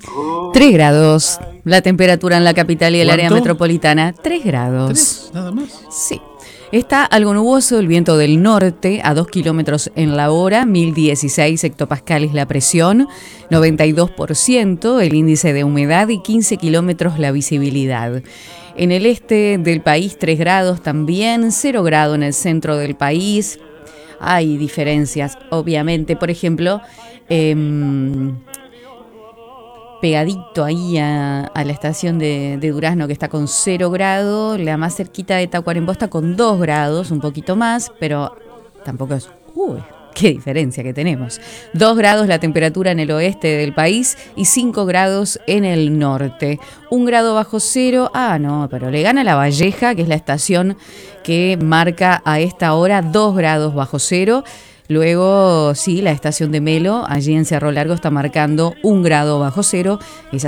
3 grados. La temperatura en la capital y el área ¿Cuánto? metropolitana, 3 grados. 3, nada más. Sí. Está algo nuboso, el viento del norte a 2 kilómetros en la hora, 1016 hectopascales la presión, 92% el índice de humedad y 15 kilómetros la visibilidad. En el este del país 3 grados también, 0 grado en el centro del país. Hay diferencias, obviamente. Por ejemplo, pegadito ahí a la estación de Durazno, que está con 0 grados, la más cerquita de Tacuarembó está con 2 grados, un poquito más, pero tampoco es... Uy, qué diferencia que tenemos. 2 grados la temperatura en el oeste del país y 5 grados en el norte. 1 grado bajo cero, no, pero le gana La Valleja, que es la estación que marca a esta hora 2 grados bajo cero. Luego, sí, la estación de Melo, allí en Cerro Largo, está marcando 1 grado bajo cero. Esa